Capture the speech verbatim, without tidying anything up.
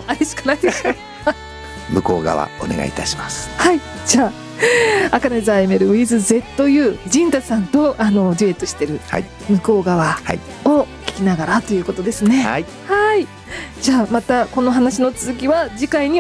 あれしかないでしょ向こう側お願いいたします。 はい、じゃあアカネザエメル with ゼットユー 陣太さんとあのデュエットしてる向こう側を聞きながらということですね。 はい、 はい、じゃあまたこの話の続きは次回に